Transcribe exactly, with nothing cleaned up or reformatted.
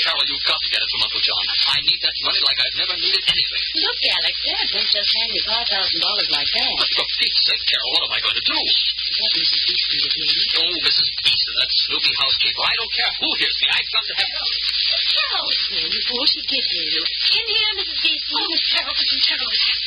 Carol, you've got to get it from Uncle John. I need that money like I've never needed anything. Look, Alex, Dad won't just hand you five thousand dollars like that. But for Pete's sake, Carol, what am I going to do? Is that Missus Beeston with me? Oh, Missus Beeston, that snoopy housekeeper. I don't care who hears me. I've got to have help. Carol! Here, you fool, she did hear you. In here, Missus Beeston. Oh, Miss Carol, Miss Carol.